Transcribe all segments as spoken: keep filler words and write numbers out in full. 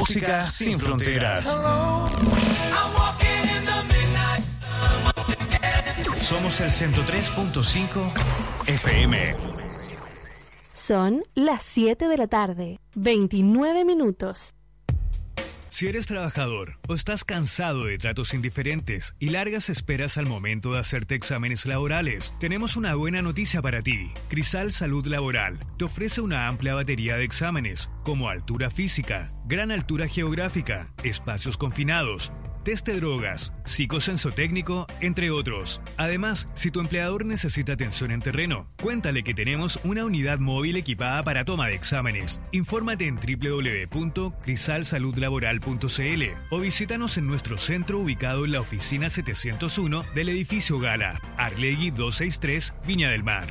Música sin fronteras. Somos el ciento tres punto cinco F M. Son las siete de la tarde, veintinueve minutos. Si eres trabajador o estás cansado de tratos indiferentes y largas esperas al momento de hacerte exámenes laborales, tenemos una buena noticia para ti. Crisal Salud Laboral te ofrece una amplia batería de exámenes, como altura física, gran altura geográfica, espacios confinados, test de drogas, psicosensotécnico, entre otros. Además, si tu empleador necesita atención en terreno, cuéntale que tenemos una unidad móvil equipada para toma de exámenes. Infórmate en doble u doble u doble u punto crisal salud laboral punto c l o visítanos en nuestro centro ubicado en la oficina setecientos uno del edificio Gala, Arlegui doscientos sesenta y tres, Viña del Mar.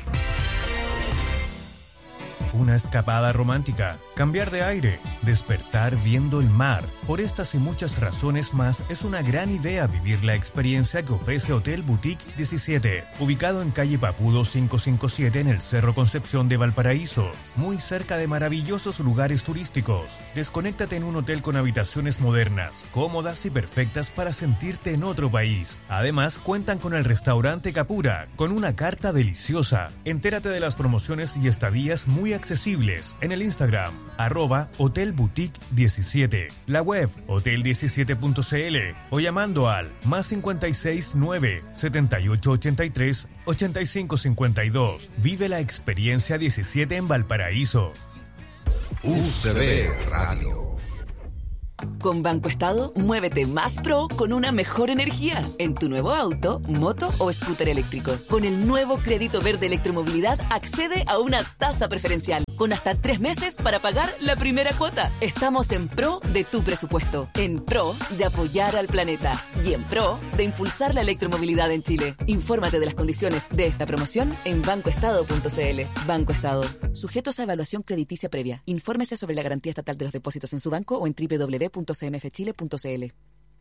Una escapada romántica, cambiar de aire, despertar viendo el mar. Por estas y muchas razones más, es una gran idea vivir la experiencia que ofrece Hotel Boutique diecisiete, ubicado en calle Papudo quinientos cincuenta y siete en el Cerro Concepción de Valparaíso, muy cerca de maravillosos lugares turísticos. Desconéctate en un hotel con habitaciones modernas, cómodas y perfectas para sentirte en otro país. Además, cuentan con el restaurante Capura, con una carta deliciosa. Entérate de las promociones y estadías muy accesibles en el Instagram, arroba Hotel Boutique diecisiete, la web hotel diecisiete punto c l o llamando al más cincuenta y seis nueve, setenta y ocho ochenta y tres, ochenta y cinco cincuenta y dos. Vive la experiencia diecisiete en Valparaíso. U C B Radio. Con Banco Estado, muévete más pro con una mejor energía en tu nuevo auto, moto o scooter eléctrico. Con el nuevo crédito verde electromovilidad, accede a una tasa preferencial con hasta tres meses para pagar la primera cuota. Estamos en pro de tu presupuesto, en pro de apoyar al planeta y en pro de impulsar la electromovilidad en Chile. Infórmate de las condiciones de esta promoción en banco estado punto c l. Banco Estado. Sujetos a evaluación crediticia previa. Infórmese sobre la garantía estatal de los depósitos en su banco o en doble u doble u doble u punto c m f chile punto c l.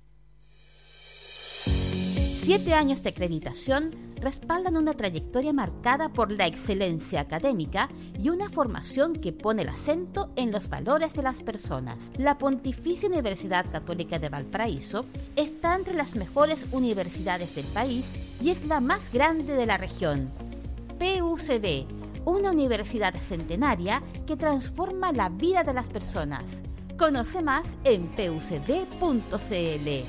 Siete años de acreditación respaldan una trayectoria marcada por la excelencia académica y una formación que pone el acento en los valores de las personas. La Pontificia Universidad Católica de Valparaíso está entre las mejores universidades del país y es la más grande de la región. P U C B, una universidad centenaria que transforma la vida de las personas. Conoce más en p u c b punto c l.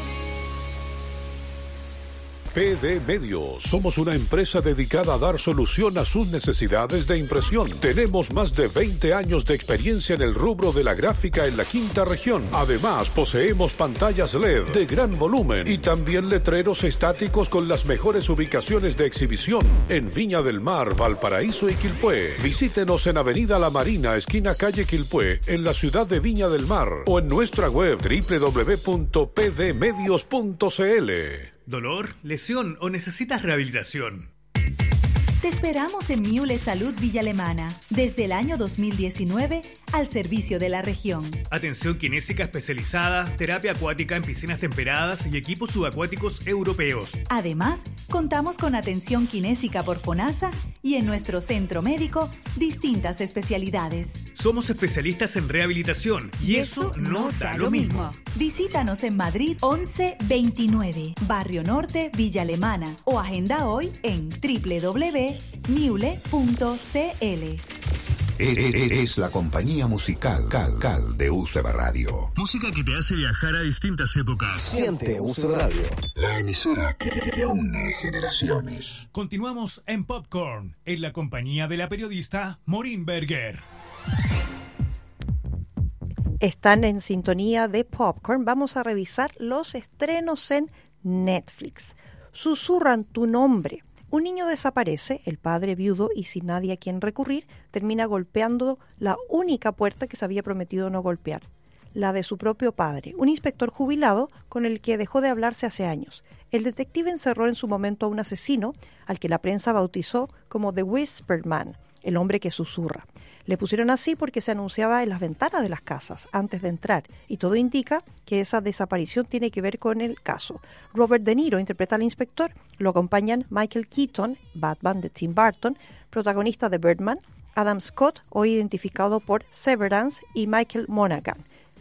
P D Medios. Somos una empresa dedicada a dar solución a sus necesidades de impresión. Tenemos más de veinte años de experiencia en el rubro de la gráfica en la quinta región. Además, poseemos pantallas L E D de gran volumen y también letreros estáticos con las mejores ubicaciones de exhibición en Viña del Mar, Valparaíso y Quilpué. Visítenos en Avenida La Marina, esquina calle Quilpué, en la ciudad de Viña del Mar, o en nuestra web doble u doble u doble u punto p d medios punto c l. ¿Dolor, lesión o necesitas rehabilitación? Te esperamos en Miule Salud Villa Alemana, desde el año dos mil diecinueve, al servicio de la región. Atención kinésica especializada, terapia acuática en piscinas temperadas y equipos subacuáticos europeos. Además, contamos con atención kinésica por FONASA y en nuestro centro médico, distintas especialidades. Somos especialistas en rehabilitación y, y eso, eso no da, da lo mismo. mismo. Visítanos en Madrid once veintinueve, Barrio Norte, Villa Alemana, o agenda hoy en doble u doble u doble u punto miule punto c l. Es la compañía musical Cal, Cal de U C B Radio. Música que te hace viajar a distintas épocas. Siente U C B Radio. La emisora que une generaciones. Continuamos en Popcorn, en la compañía de la periodista Maureen Berger. Están en sintonía de Popcorn. Vamos a revisar los estrenos en Netflix. Susurran tu nombre. Un niño desaparece, el padre viudo y sin nadie a quien recurrir, termina golpeando la única puerta que se había prometido no golpear, la de su propio padre, un inspector jubilado con el que dejó de hablarse hace años. El detective encerró en su momento a un asesino, al que la prensa bautizó como The Whisper Man, el hombre que susurra. Le pusieron así porque se anunciaba en las ventanas de las casas antes de entrar, y todo indica que esa desaparición tiene que ver con el caso. Robert De Niro interpreta al inspector, lo acompañan Michael Keaton, Batman de Tim Burton, protagonista de Birdman, Adam Scott, hoy identificado por Severance, y Michael Monaghan.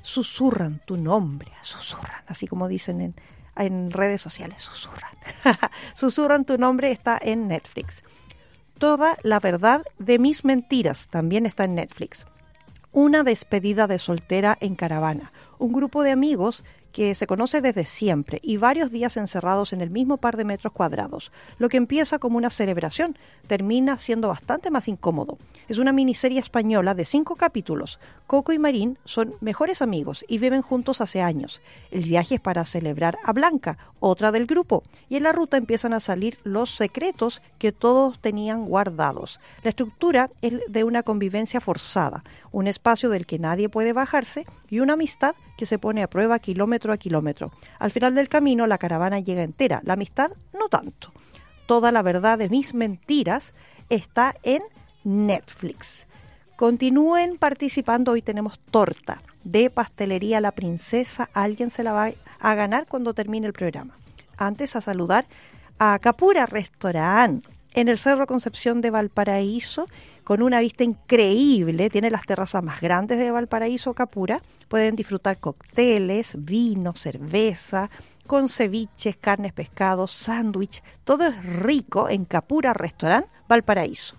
susurran tu nombre, susurran, así como dicen en, en redes sociales, susurran. Susurran tu nombre está en Netflix. Toda la verdad de mis mentiras también está en Netflix. Una despedida de soltera en caravana. Un grupo de amigos que se conoce desde siempre y varios días encerrados en el mismo par de metros cuadrados. Lo que empieza como una celebración termina siendo bastante más incómodo. Es una miniserie española de cinco capítulos. Coco y Marín son mejores amigos y viven juntos hace años. El viaje es para celebrar a Blanca, otra del grupo, y en la ruta empiezan a salir los secretos que todos tenían guardados. La estructura es de una convivencia forzada, un espacio del que nadie puede bajarse y una amistad que se pone a prueba kilómetro a kilómetro. Al final del camino la caravana llega entera, la amistad no tanto. Toda la verdad de mis mentiras está en Netflix. Continúen participando, hoy tenemos torta de pastelería La Princesa, alguien se la va a ganar cuando termine el programa. Antes a saludar a Capura Restaurant en el Cerro Concepción de Valparaíso, con una vista increíble, tiene las terrazas más grandes de Valparaíso, Capura. Pueden disfrutar cócteles, vino, cerveza, con ceviches, carnes, pescados, sándwich. Todo es rico en Capura Restaurant Valparaíso.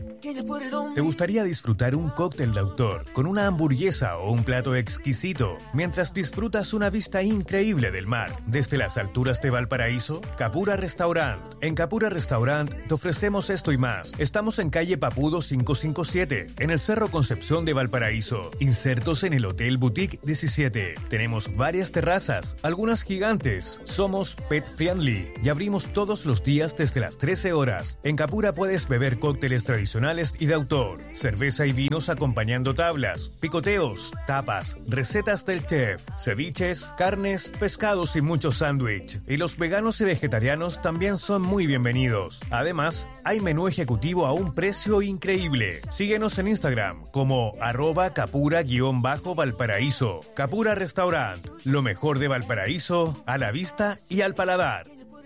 ¿Te gustaría disfrutar un cóctel de autor con una hamburguesa o un plato exquisito mientras disfrutas una vista increíble del mar desde las alturas de Valparaíso? Capura Restaurant. En Capura Restaurant te ofrecemos esto y más. Estamos en calle Papudo quinientos cincuenta y siete, en el Cerro Concepción de Valparaíso, insertos en el Hotel Boutique diecisiete. Tenemos varias terrazas, algunas gigantes. Somos pet friendly y abrimos todos los días desde las trece horas. En Capura puedes beber cócteles tradicionales y de autor, cerveza y vinos acompañando tablas, picoteos, tapas, recetas del chef, ceviches, carnes, pescados y muchos sándwich. Y los veganos y vegetarianos también son muy bienvenidos. Además, hay menú ejecutivo a un precio increíble. Síguenos en Instagram como arroba capura-valparaíso. Capura Restaurant, lo mejor de Valparaíso a la vista y al paladar.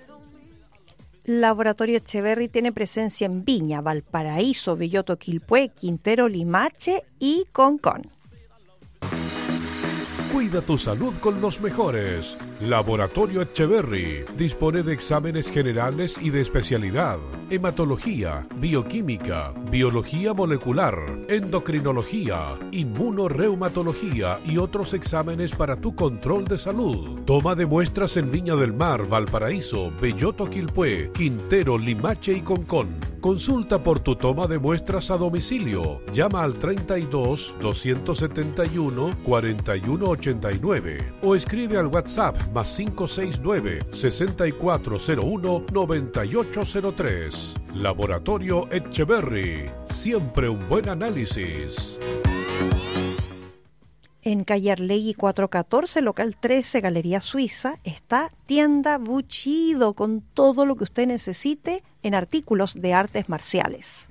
Laboratorio Etcheverry tiene presencia en Viña, Valparaíso, Belloto, Quilpué, Quintero, Limache y Concón. Cuida tu salud con los mejores. Laboratorio Etcheverry dispone de exámenes generales y de especialidad: hematología, bioquímica, biología molecular, endocrinología, inmunorreumatología y otros exámenes para tu control de salud. Toma de muestras en Viña del Mar, Valparaíso, Belloto, Quilpué, Quintero, Limache y Concón. Consulta por tu toma de muestras a domicilio. Llama al treinta y dos, doscientos setenta y uno, cuarenta y uno ochenta y nueve o escribe al WhatsApp más cinco seis nueve, sesenta y cuatro cero uno, noventa y ocho cero tres. Laboratorio Etcheverry. Siempre un buen análisis. En calle Arlegui cuatrocientos catorce, local trece, Galería Suiza, está Tienda Buchido, con todo lo que usted necesite en artículos de artes marciales.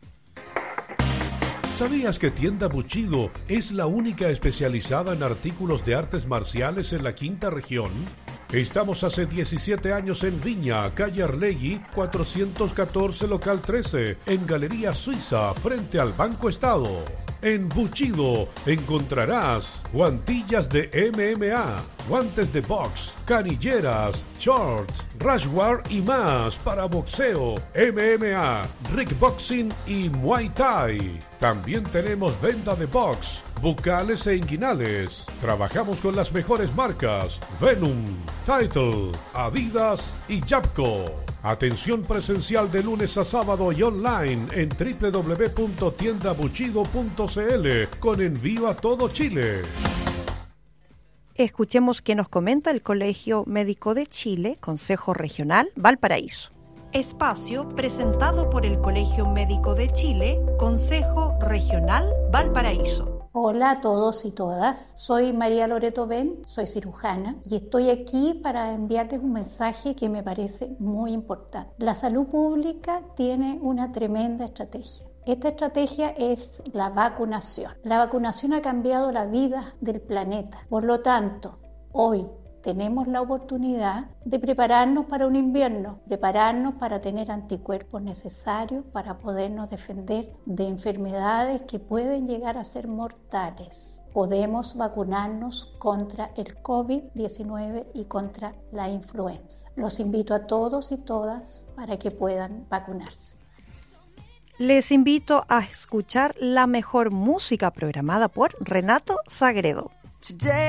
¿Sabías que Tienda Buchido es la única especializada en artículos de artes marciales en la quinta región? Estamos hace diecisiete años en Viña, calle Arlegui, cuatrocientos catorce, local trece, en Galería Suiza, frente al Banco Estado. En Buchido encontrarás guantillas de M M A, guantes de box, canilleras, shorts, rashguard y más para boxeo, M M A, kickboxing y Muay Thai. También tenemos venta de box, bucales e inguinales. Trabajamos con las mejores marcas: Venom, Title, Adidas y Yapco. Atención presencial de lunes a sábado y online en doble u doble u doble u punto tienda buchido punto c l con envío a todo Chile. Escuchemos qué nos comenta el Colegio Médico de Chile, Consejo Regional Valparaíso. Espacio presentado por el Colegio Médico de Chile, Consejo Regional Valparaíso. Hola a todos y todas, soy María Loreto Ben, soy cirujana y estoy aquí para enviarles un mensaje que me parece muy importante. La salud pública tiene una tremenda estrategia. Esta estrategia es la vacunación. La vacunación ha cambiado la vida del planeta. Por lo tanto, hoy, tenemos la oportunidad de prepararnos para un invierno, prepararnos para tener anticuerpos necesarios para podernos defender de enfermedades que pueden llegar a ser mortales. Podemos vacunarnos contra el covid diecinueve y contra la influenza. Los invito a todos y todas para que puedan vacunarse. Les invito a escuchar la mejor música programada por Renato Sagredo. Today